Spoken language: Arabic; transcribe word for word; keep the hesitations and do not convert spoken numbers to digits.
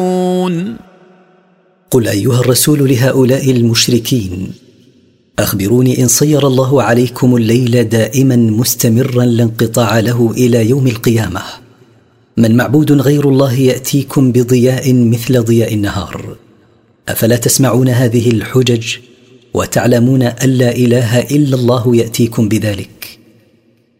قل أيها الرسول لهؤلاء المشركين: أخبروني إن صير الله عليكم الليل دائما مستمرا لا انقطاع له إلى يوم القيامة، من معبود غير الله يأتيكم بضياء مثل ضياء النهار؟ أفلا تسمعون هذه الحجج وتعلمون أن لا إله إلا الله يأتيكم بذلك؟